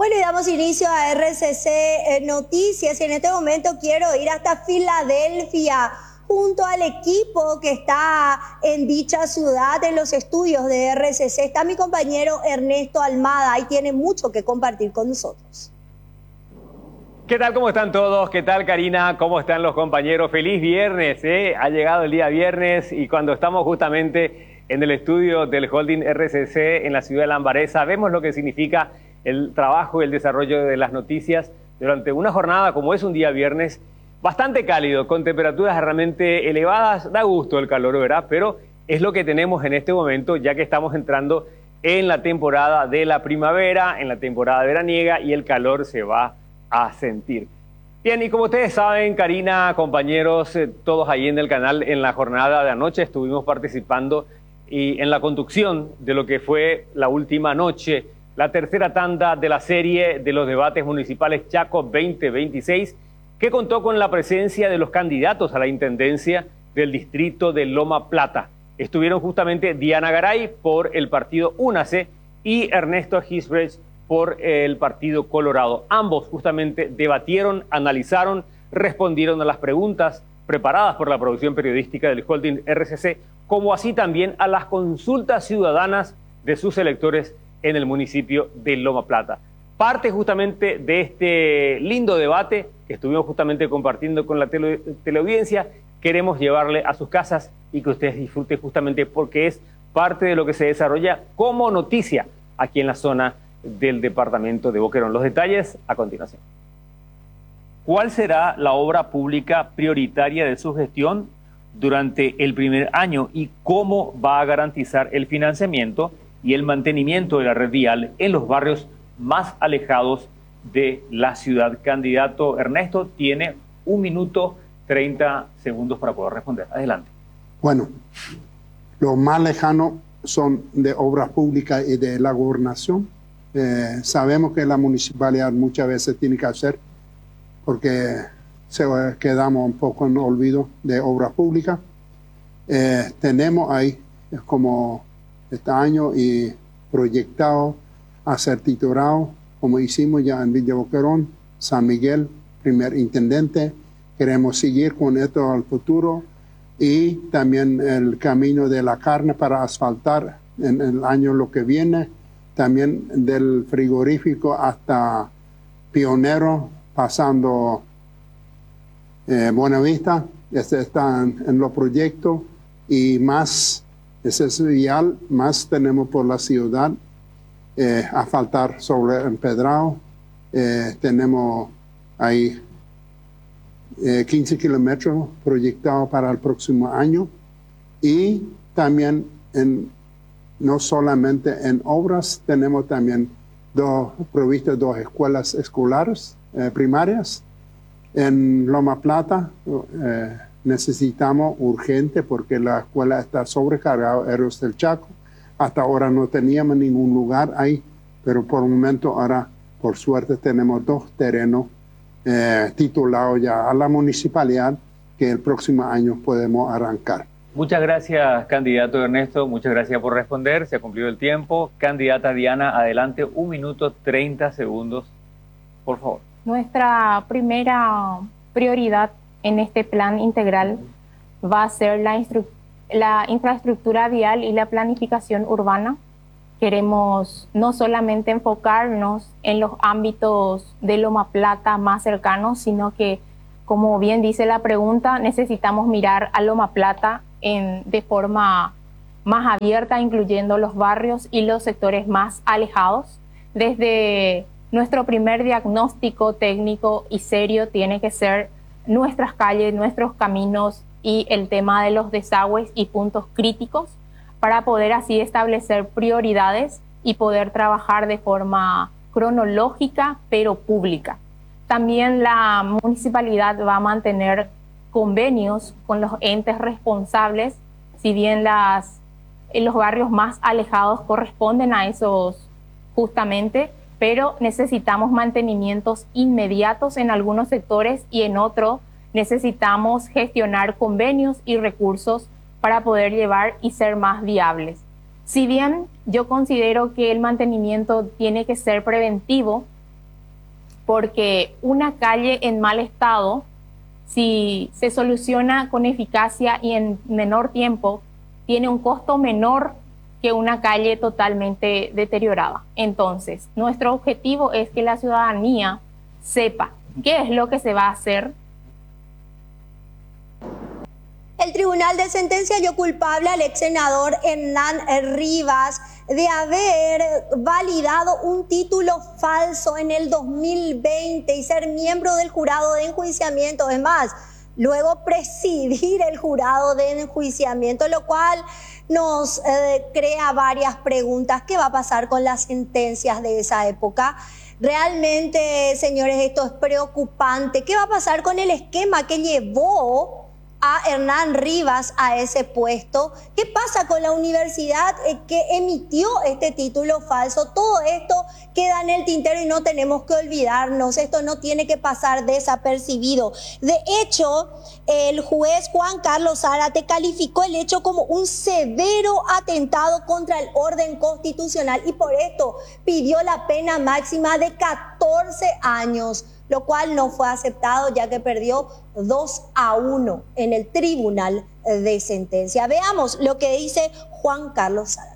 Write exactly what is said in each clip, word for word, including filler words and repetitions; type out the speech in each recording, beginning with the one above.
Bueno, y damos inicio a R C C eh, Noticias y en este momento quiero ir hasta Filadelfia junto al equipo que está en dicha ciudad, en los estudios de R C C. Está mi compañero Ernesto Almada y tiene mucho que compartir con nosotros. ¿Qué tal? ¿Cómo están todos? ¿Qué tal, Karina? ¿Cómo están los compañeros? Feliz viernes, ¿eh? Ha llegado el día viernes y cuando estamos justamente en el estudio del Holding R C C en la ciudad de Lambaré, vemos lo que significa el trabajo y el desarrollo de las noticias durante una jornada como es un día viernes, bastante cálido, con temperaturas realmente elevadas. Da gusto el calor, ¿verdad? Pero es lo que tenemos en este momento, ya que estamos entrando en la temporada de la primavera, en la temporada veraniega, y el calor se va a sentir. Bien, y como ustedes saben, Karina, compañeros, eh, todos ahí en el canal, en la jornada de anoche estuvimos participando y en la conducción de lo que fue la última noche, la tercera tanda de la serie de los debates municipales Chaco veinte veintiséis, que contó con la presencia de los candidatos a la intendencia del distrito de Loma Plata. Estuvieron justamente Diana Garay por el partido Únase y Ernesto Gisbrecht por el partido Colorado. Ambos justamente debatieron, analizaron, respondieron a las preguntas preparadas por la producción periodística del Holding R C C, como así también a las consultas ciudadanas de sus electores en el municipio de Loma Plata. Parte justamente de este lindo debate que estuvimos justamente compartiendo con la tele, teleaudiencia, queremos llevarle a sus casas y que ustedes disfruten justamente porque es parte de lo que se desarrolla como noticia aquí en la zona del departamento de Boquerón. Los detalles a continuación. ¿Cuál será la obra pública prioritaria de su gestión durante el primer año y cómo va a garantizar el financiamiento y el mantenimiento de la red vial en los barrios más alejados de la ciudad? Candidato Ernesto, tiene un minuto treinta segundos para poder responder. Adelante. Bueno, los más lejanos son de obras públicas y de la gobernación. Eh, sabemos que la municipalidad muchas veces tiene que hacer porque se quedamos un poco en olvido de obras públicas. Eh, tenemos ahí como este año y proyectado hacer titulado, como hicimos ya en Villa Boquerón, San Miguel, primer intendente. Queremos seguir con esto al futuro y también el camino de la carne para asfaltar en el año lo que viene. También del frigorífico hasta Pionero, pasando eh, Buenavista. Este está en, en los proyectos y más, ese es vial, más tenemos por la ciudad, eh, asfaltar sobre Empedrado. Eh, tenemos ahí eh, quince kilómetros proyectados para el próximo año y también en no solamente en obras, tenemos también dos, provistas dos escuelas escolares eh, primarias. En Loma Plata eh, necesitamos urgente porque la escuela está sobrecargada, Héroes del Chaco. Hasta ahora no teníamos ningún lugar ahí, pero por un momento ahora, por suerte, tenemos dos terrenos eh, titulados ya a la municipalidad que el próximo año podemos arrancar. Muchas gracias, candidato Ernesto. Muchas gracias por responder. Se ha cumplido el tiempo. Candidata Diana, adelante. Un minuto, treinta segundos, por favor. Nuestra primera prioridad en este plan integral va a ser la, la infraestructura vial y la planificación urbana. Queremos no solamente enfocarnos en los ámbitos de Loma Plata más cercanos, sino que, como bien dice la pregunta, necesitamos mirar a Loma Plata En, de forma más abierta, incluyendo los barrios y los sectores más alejados. Desde nuestro primer diagnóstico técnico y serio tiene que ser nuestras calles, nuestros caminos y el tema de los desagües y puntos críticos para poder así establecer prioridades y poder trabajar de forma cronológica pero pública. También la municipalidad va a mantener convenios con los entes responsables, si bien las, en los barrios más alejados corresponden a esos justamente, pero necesitamos mantenimientos inmediatos en algunos sectores y en otros necesitamos gestionar convenios y recursos para poder llevar y ser más viables. Si bien yo considero que el mantenimiento tiene que ser preventivo, porque una calle en mal estado, si se soluciona con eficacia y en menor tiempo, tiene un costo menor que una calle totalmente deteriorada. Entonces, nuestro objetivo es que la ciudadanía sepa qué es lo que se va a hacer. El tribunal de sentencia halló culpable al ex senador Hernán Rivas de haber validado un título falso en el dos mil veinte y ser miembro del jurado de enjuiciamiento. Es más, luego presidir el jurado de enjuiciamiento, lo cual nos eh, crea varias preguntas. ¿Qué va a pasar con las sentencias de esa época? Realmente, señores, esto es preocupante. ¿Qué va a pasar con el esquema que llevó a Hernán Rivas a ese puesto? ¿Qué pasa con la universidad que emitió este título falso? Todo esto queda en el tintero y no tenemos que olvidarnos. Esto no tiene que pasar desapercibido. De hecho, el juez Juan Carlos Zárate calificó el hecho como un severo atentado contra el orden constitucional y por esto pidió la pena máxima de catorce años, lo cual no fue aceptado ya que perdió dos a uno en el tribunal de sentencia. Veamos lo que dice Juan Carlos Zárate.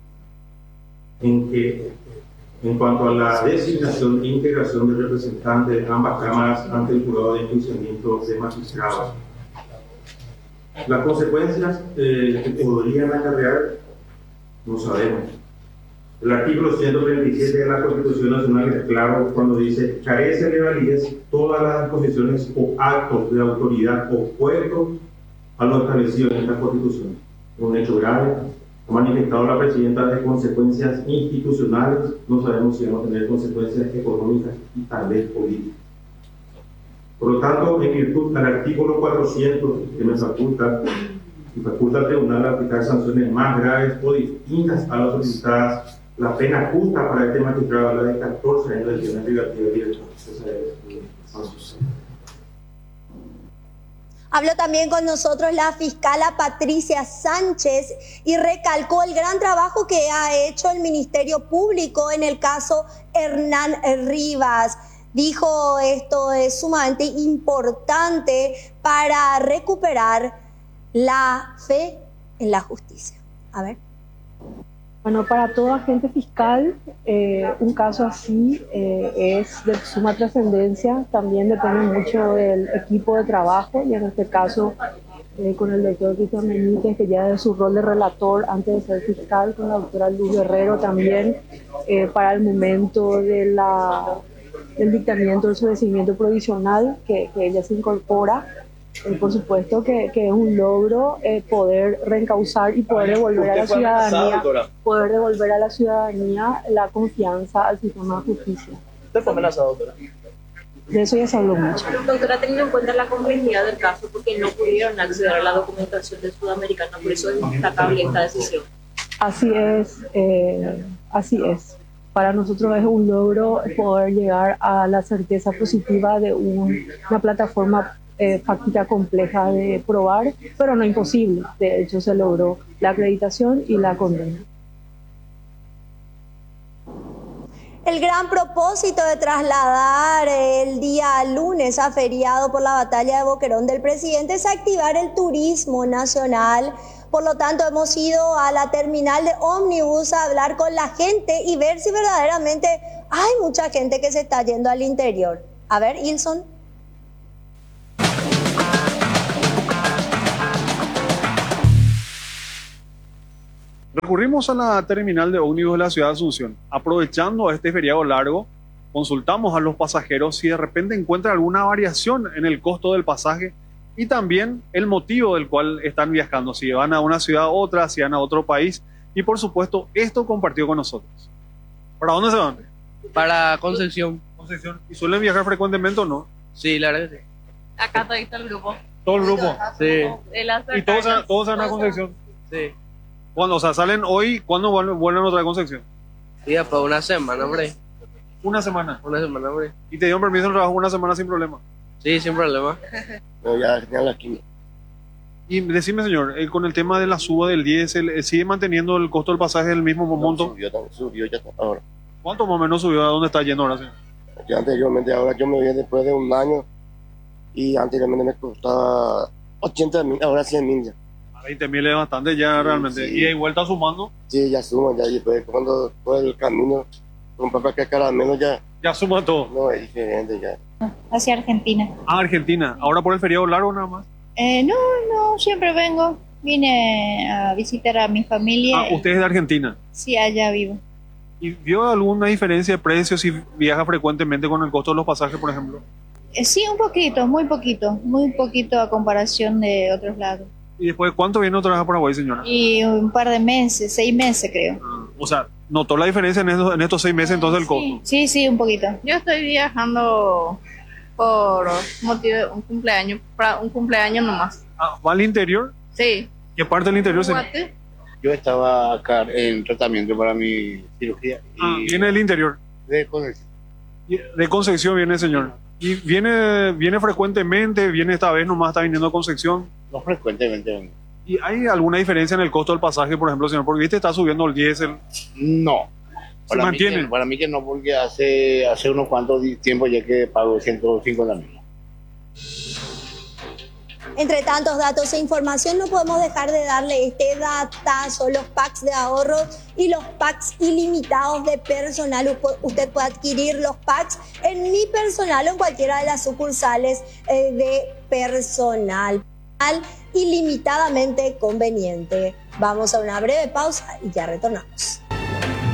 En que, en cuanto a la designación e integración de representantes de ambas cámaras ante el jurado de enjuiciamiento de magistrados, las consecuencias eh, que podrían acarrear no sabemos. El artículo ciento treinta y siete de la Constitución Nacional es claro cuando dice: carece de validez todas las disposiciones o actos de autoridad opuestos a lo establecido en esta Constitución. Un hecho grave, ha manifestado la presidenta, de consecuencias institucionales, no sabemos si van a tener consecuencias económicas y tal vez políticas. Por lo tanto, en virtud del artículo cuatrocientos, que me faculta y faculta al tribunal a aplicar sanciones más graves o distintas a las solicitadas, la pena justa para este magistrado es la de catorce años de prisión privativa directa. Habló también con nosotros la fiscala Patricia Sánchez y recalcó el gran trabajo que ha hecho el Ministerio Público en el caso Hernán Rivas. Dijo esto es sumamente importante para recuperar la fe en la justicia. A ver. Bueno, para todo agente fiscal, eh, un caso así eh, es de suma trascendencia. También depende mucho del equipo de trabajo y en este caso eh, con el doctor Cristian Benítez, que ya de su rol de relator antes de ser fiscal, con la doctora Luz Guerrero también eh, para el momento de la, del dictamiento del sobreseimiento provisional que, que ella se incorpora. Eh, por supuesto que, que es un logro eh, poder reencauzar y poder devolver a la ciudadanía, poder devolver a la ciudadanía la confianza al sistema de justicia. ¿Usted fue amenazado, doctora? De eso ya se habló mucho. Doctora, teniendo en cuenta la complejidad del caso, porque no pudieron acceder a la documentación de Sudamericana, por eso es destacable esta decisión. Así es, eh, así es. Para nosotros es un logro poder llegar a la certeza positiva de un, una plataforma Eh, fáctica compleja de probar, pero no imposible. De hecho, se logró la acreditación y la condena. El gran propósito de trasladar el día lunes a feriado por la batalla de Boquerón del presidente es activar el turismo nacional. Por lo tanto, hemos ido a la terminal de ómnibus a hablar con la gente y ver si verdaderamente hay mucha gente que se está yendo al interior. A ver, Ilson. Recurrimos a la terminal de ómnibus de la ciudad de Asunción. Aprovechando este feriado largo, consultamos a los pasajeros si de repente encuentran alguna variación en el costo del pasaje y también el motivo del cual están viajando, si van a una ciudad a otra, si van a otro país. Y por supuesto, esto compartió con nosotros. ¿Para dónde se van? Para Concepción. Concepción. ¿Y suelen viajar frecuentemente o no? Sí, la verdad que sí. Acá todo el grupo. ¿Todo el grupo? Sí. ¿Y todos, todos se van a Concepción? Sí. Cuando, o sea, salen hoy, ¿cuándo vuelven, vuelven otra vez a Concepción? Sí, para una semana, hombre. ¿Una semana? Una semana, hombre. ¿Y te dieron permiso de trabajo una semana sin problema? Sí, sin problema. No, ya, ya la quimio. Y decime, señor, eh, con el tema de la suba del diésel, ¿sigue manteniendo el costo del pasaje del mismo monto? No, subió, subió ya ahora. ¿Cuánto más o menos subió? ¿A dónde está yendo ahora, señor? porque anteriormente, ahora yo me vi después de un año y anteriormente me costaba ochenta mil, ahora cien mil ya. veinte mil es bastante ya sí, realmente. Sí. ¿Y de vuelta sumando? Sí, ya suma, ya. Y después cuando todo el camino, con papá que caramelo ya. Ya suma todo. No, es diferente ya. Hacia Argentina. Ah, Argentina. ¿Ahora por el feriado largo nada más? Eh, no, no, siempre vengo. Vine a visitar a mi familia. Ah, ¿usted es de Argentina? Sí, allá vivo. ¿Y vio alguna diferencia de precios si viaja frecuentemente con el costo de los pasajes, por ejemplo? Eh, sí, un poquito, muy poquito. Muy poquito a comparación de otros lados. ¿Y después cuánto viene otra vez a Paraguay, señora? Y un par de meses, seis meses creo. Ah, o sea, ¿notó la diferencia en estos, en estos seis meses entonces el costo? Sí, sí, sí, un poquito. Yo estoy viajando por motivo de un cumpleaños, para un cumpleaños nomás. Ah, ¿va al interior? Sí. ¿Qué parte del interior se...? Yo estaba acá en tratamiento para mi cirugía. Ah, y ¿viene del interior? De Concepción. De Concepción viene, señor. ¿Y viene, viene frecuentemente? ¿Viene esta vez nomás? ¿Está viniendo a Concepción? No frecuentemente vengo. ¿Y hay alguna diferencia en el costo del pasaje, por ejemplo, señor? Porque viste, está subiendo el diésel. No. ¿Se mantiene? Mí que, para mí que no, porque hace, hace unos cuantos tiempos ya que pago ciento cincuenta mil. Entre tantos datos e información, no podemos dejar de darle este datazo, los packs de ahorro y los packs ilimitados de personal. Usted puede adquirir los packs en Mi Personal o en cualquiera de las sucursales de personal. Ilimitadamente conveniente. Vamos a una breve pausa y ya retornamos.